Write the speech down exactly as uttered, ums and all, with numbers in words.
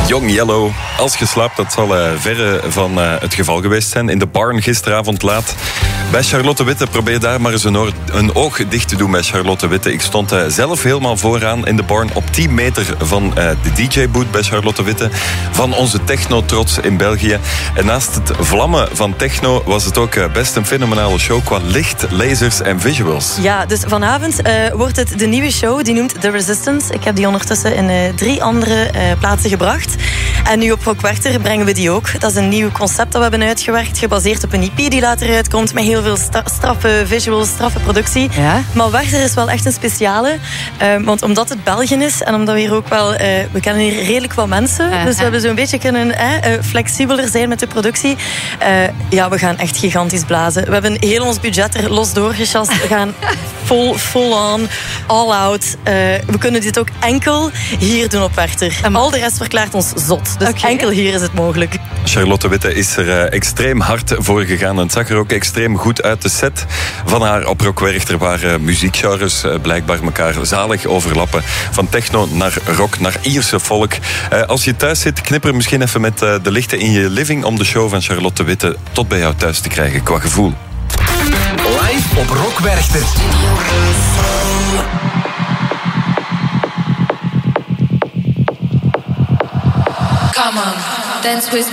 Young Yellow. Als je slaapt, dat zal uh, verre van uh, het geval geweest zijn. In de barn gisteravond laat. Bij Charlotte Witte, probeer daar maar eens een, oor, een oog dicht te doen bij Charlotte Witte. Ik stond uh, zelf helemaal vooraan in de barn op tien meter van uh, de D J-boot bij Charlotte Witte. Van onze techno-trots in België. En naast het vlammen van techno was het ook uh, best een fenomenale show qua licht, lasers en visuals. Ja, dus vanavond uh, wordt het de nieuwe show, die noemt The Resistance. Ik heb die ondertussen in uh, drie andere uh, plaatsen gebracht. En nu op Rock Werchter brengen we die ook. Dat is een nieuw concept dat we hebben uitgewerkt, gebaseerd op een E P die later uitkomt, met heel veel sta- straffe visuals, straffe productie. Ja? Maar Werchter is wel echt een speciale, uh, want omdat het België is en omdat we hier ook wel, uh, we kennen hier redelijk wat mensen, uh-huh. dus we hebben zo'n beetje kunnen uh, uh, flexibeler zijn met de productie. Uh, ja, we gaan echt gigantisch blazen. We hebben heel ons budget er los doorgechast. We gaan full, full on, all out. Uh, we kunnen dit ook enkel hier doen op Werchter. En al de rest verklaart ons zot. Dus okay. Enkel hier is het mogelijk. Charlotte Witte is er uh, extreem hard voor gegaan. En het zag er ook extreem goed uit. De set van haar op Rock Werchter, waar uh, muziekgenres uh, blijkbaar elkaar zalig overlappen. Van techno naar rock, naar Ierse folk. Uh, als je thuis zit, knipper misschien even met uh, de lichten in je living om de show van Charlotte Witte tot bij jou thuis te krijgen, qua gevoel. Live op Rock Werchter. Come on, dance with